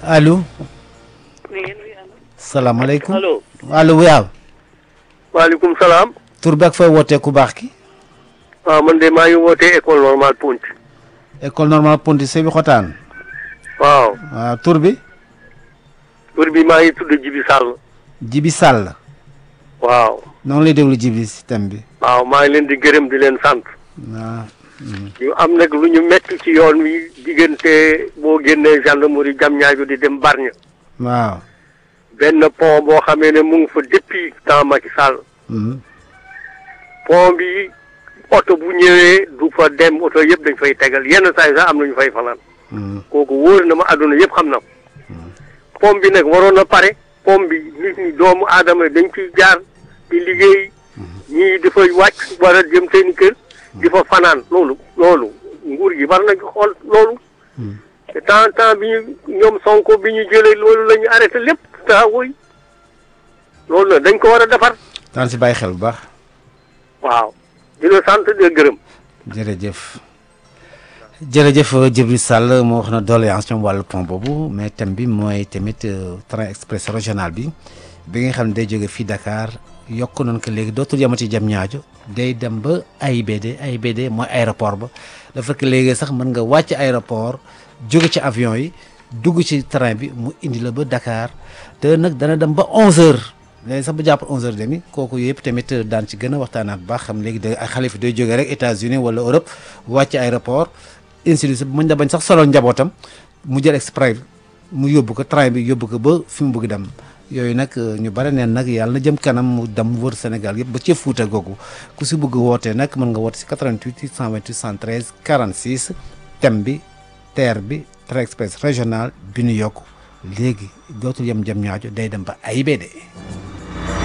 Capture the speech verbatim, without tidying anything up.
allo. salaamaaleykum. allo. allo waaw. waaleykum salaam. tur bi ak fooy wootee ku baax ki. waaw man de maa ngi wootee école normale Ponty. école normale Ponty Sébi Xotaan. waaw. waaw tur bi. tur bi maa ngi tudd Jibi Sall. Jibi Sall. waaw. noonu lay déglu Jibi système bi. waaw maa ngi leen di gërëm di leen sant. waaw. ñu am nag lu ñu metti ci yoon wi diggante boo génnee gendarmerie Diamniadio di dem Bargny. waaw. benn pont boo xamee ne mu ngi fa depuis temps Macky Sall. pont bi oto bu ñëwee du fa dem oto yëpp dañ fay tegal yenn saa yi sax am na ñu fay fanaan. kooku wóor na ma àdduna yëpp xam na ko. pont bi nag waroon na pare pont bi nit ñi doomu aadama dañ ciy jaar di liggéey ñii di fay wàcc war a jëm seeni kër di fa fanaan loolu loolu nguur gi war nañ ko xool loolu. te temps temps bi ñu ñoom Sonko bi ñu jëlee loolu la ñu arrêté lépp taa woy loolu nag dañ ko war a defar. daan si bàyyi xel bu baax. waaw di la sant di gërëm. jërëjëf jërëjëf Djibril Sall moo wax na doléance ñoom wàllu pont boobu mais thème bi mooy tamit train express régional bi bi nga xam ne day jóge fii Dakar yokk nañ ko léegi dootul yamati Diamniadio day dem ba A I B D A I B D mooy aéroport ba dafa fekk léegi sax mën nga wàcc aéroport jóge ci avion yi dugg ci train bi mu indi la ba Dakar te nag dana dem ba onze heures léegi sax ba jàpp onze heures demi kooku yëpp tamit daan ci gën a waxtaanaat bu baax xam léegi da ay xalifa day jógee rek États-Unis wala Europe wàcc aéroport institut muñ da bañ sax solol njabootam mu jël exprès mu yóbbu ko train bi yóbbu ko ba fi mu bëgg dem yooyu nag ñu bare neen nag yàlla na jëm kanam mu dem wër Sénégal yëpp ba ci Fuuta googu ku si bëgg wootee nag mën nga woote si quatre-vingt-huit huit cent vingt-huit cent treize quarante-six thème bi TER bi train express régional bi ñu yokk léegi dootul yem Diamniadio day dem ba A I B D